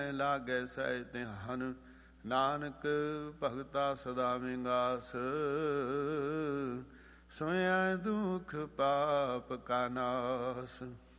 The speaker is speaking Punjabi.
ਲਾਗੈ ਸਹਿਜ ਧਿਆਨ, ਨਾਨਕ ਭਗਤਾ ਸਦਾ ਵਿੰਗਾਸ। ਸੋਇ ਦੁਖ ਪਾਪ ਕਾ ਨਾਸ।